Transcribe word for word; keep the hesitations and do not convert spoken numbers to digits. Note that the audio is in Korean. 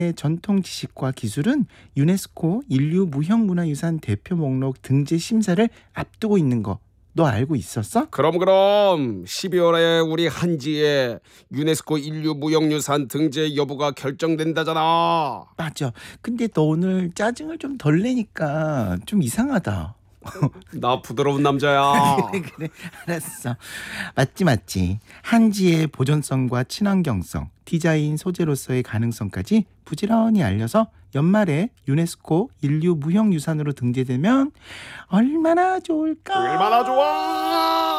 전통 지식과 기술은 유네스코 인류 무형문화유산 대표 목록 등재 심사를 앞두고 있는 거 너 알고 있었어? 그럼 그럼 십이월에 우리 한지에 유네스코 인류 무형유산 등재 여부가 결정된다잖아. 맞아. 근데 너 오늘 짜증을 좀 덜 내니까 좀 이상하다. 나 부드러운 남자야. 그래 그래 알았어. 맞지 맞지. 한지의 보존성과 친환경성, 디자인 소재로서의 가능성까지 부지런히 알려서 연말에 유네스코 인류 무형유산으로 등재되면 얼마나 좋을까? 얼마나 좋아.